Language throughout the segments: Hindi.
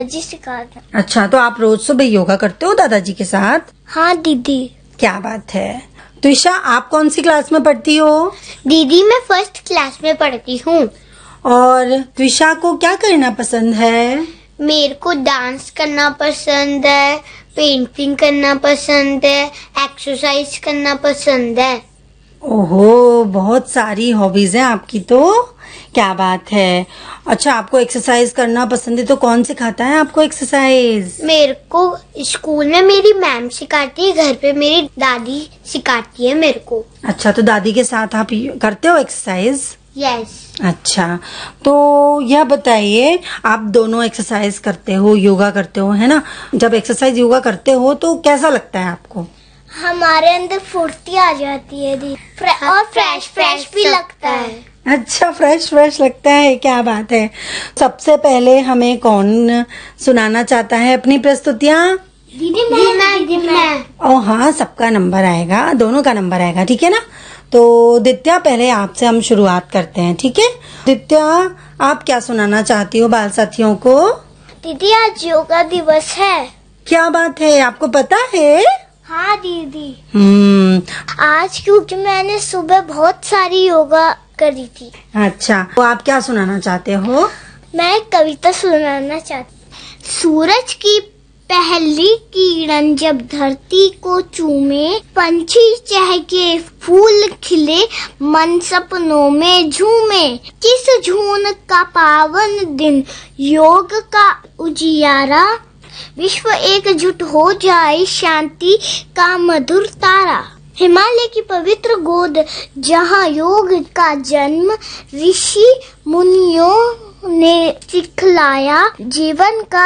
जी सिखाते। अच्छा, तो आप रोज सुबह योगा करते हो दादाजी के साथ? हाँ दीदी। क्या बात है। त्विषा, आप कौन सी क्लास में पढ़ती हो? दीदी मैं फर्स्ट क्लास में पढ़ती हूँ। और त्विषा को क्या करना पसंद है? मेरे को डांस करना पसंद है, पेंटिंग करना पसंद है, एक्सरसाइज करना पसंद है। ओहो, बहुत सारी हॉबीज हैं आपकी तो। क्या बात है। अच्छा, आपको एक्सरसाइज करना पसंद है तो कौन सिखाता है आपको एक्सरसाइज? मेरे को स्कूल में मेरी मैम सिखाती है, घर पे मेरी दादी सिखाती है मेरे को। अच्छा, तो दादी के साथ आप करते हो एक्सरसाइज? यस। अच्छा, तो यह बताइए, आप दोनों एक्सरसाइज करते हो, योगा करते हो, है ना? जब एक्सरसाइज योगा करते हो तो कैसा लगता है आपको? हमारे अंदर फुर्ती आ जाती है दी, और फ्रेश भी लगता है। अच्छा, फ्रेश लगता है। क्या बात है। सबसे पहले हमें कौन सुनाना चाहता है अपनी प्रस्तुतियाँ? दीदी मैं। ओ हाँ, सबका नंबर आएगा, दोनों का नंबर आएगा, ठीक है ना? तो दित्या, पहले आपसे हम शुरुआत करते हैं, ठीक है? दित्या, आप क्या सुनाना चाहती हो बाल साथियों को? दीदी आज योगा दिवस है। क्या बात है, आपको पता है? हाँ दीदी। आज क्योंकि मैंने सुबह बहुत सारी योगा करी थी। अच्छा, तो आप क्या सुनाना चाहते हो? मैं एक कविता सुनाना चाहती। सूरज की पहली किरण जब धरती को चूमे, पंछी चहके फूल खिले, मन सपनों में झूमे। किस जून का पावन दिन, योग का उजियारा, विश्व एकजुट हो जाए, शांति का मधुर तारा। हिमालय की पवित्र गोद जहाँ योग का जन्म, ऋषि मुनियों ने सिखलाया, जीवन का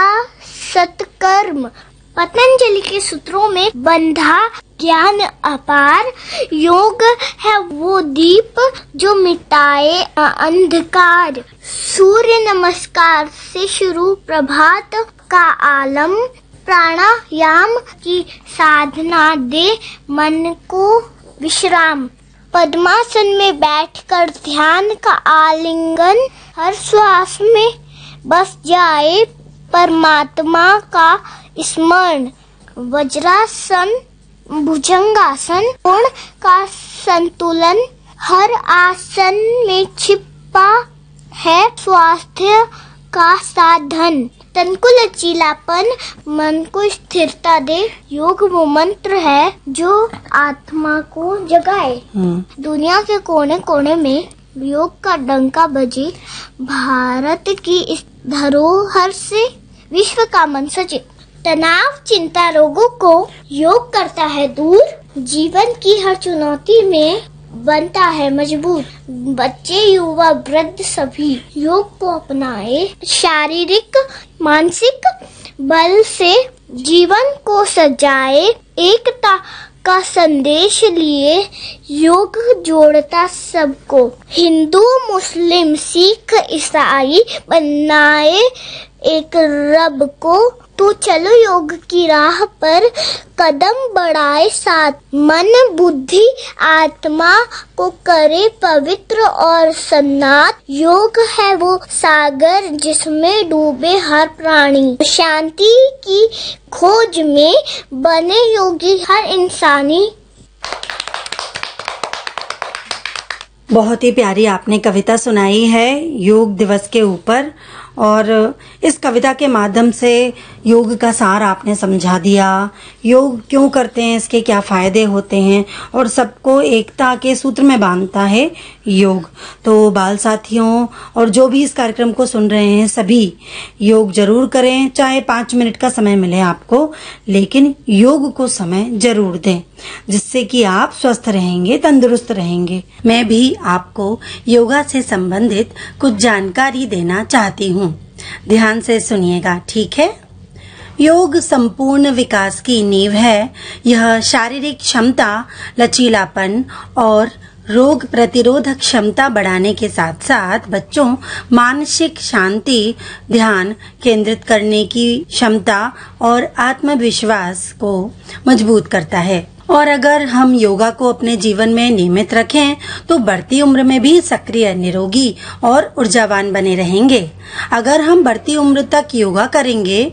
सत्कर्म। पतंजलि के सूत्रों में बंधा ज्ञान अपार, योग है वो दीप जो मिटाए अंधकार। सूर्य नमस्कार से शुरू प्रभात का आलम, प्राणायाम की साधना दे मन को विश्राम। पद्मासन में बैठकर ध्यान का आलिंगन, हर श्वास में बस जाए परमात्मा का स्मरण। वज्रासन, भुजंगासन, पूर्ण का संतुलन, हर आसन में छिपा है स्वास्थ्य का साधन। तन को लचीलापन, मन को स्थिरता दे, योग वो मंत्र है जो आत्मा को जगाए। दुनिया के कोने कोने में योग का डंका बजे, भारत की इस धरोहर से विश्व का मन सजे। तनाव चिंता रोगों को योग करता है दूर, जीवन की हर चुनौती में बनता है मजबूत। बच्चे युवा वृद्ध सभी योग को अपनाए, शारीरिक मानसिक बल से जीवन को सजाए। एकता का संदेश लिए योग जोड़ता सबको, हिंदू मुस्लिम सिख ईसाई बनाए एक रब को। तो चलो योग की राह पर कदम बढ़ाए साथ, मन बुद्धि आत्मा को करे पवित्र और सन्नाथ। योग है वो सागर जिसमें डूबे हर प्राणी, शांति की खोज में बने योगी हर इंसानी। बहुत ही प्यारी आपने कविता सुनाई है योग दिवस के ऊपर, और इस कविता के माध्यम से योग का सार आपने समझा दिया। योग क्यों करते हैं, इसके क्या फायदे होते हैं, और सबको एकता के सूत्र में बांधता है योग। तो बाल साथियों और जो भी इस कार्यक्रम को सुन रहे हैं, सभी योग जरूर करें। चाहे 5 मिनट का समय मिले आपको, लेकिन योग को समय जरूर दें, जिससे कि आप स्वस्थ रहेंगे, तंदुरुस्त रहेंगे। मैं भी आपको योगा से संबंधित कुछ जानकारी देना चाहती हूँ। ध्यान से सुनिएगा, ठीक है? योग संपूर्ण विकास की नींव है। यह शारीरिक क्षमता, लचीलापन और रोग प्रतिरोधक क्षमता बढ़ाने के साथ साथ बच्चों मानसिक शांति, ध्यान केंद्रित करने की क्षमता और आत्मविश्वास को मजबूत करता है। और अगर हम योगा को अपने जीवन में नियमित रखें तो बढ़ती उम्र में भी सक्रिय, निरोगी और ऊर्जावान बने रहेंगे। अगर हम बढ़ती उम्र तक योगा करेंगे